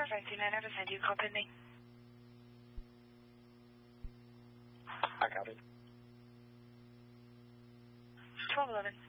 529 Riverside, do you call Pitney? I got it. 1211.